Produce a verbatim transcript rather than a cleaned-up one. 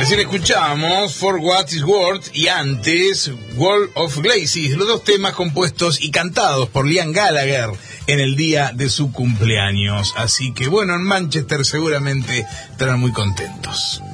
Recién escuchamos For What Is Worth y antes Wall of Glacis, los dos temas compuestos y cantados por Liam Gallagher en el día de su cumpleaños. Así que bueno, en Manchester seguramente estarán muy contentos.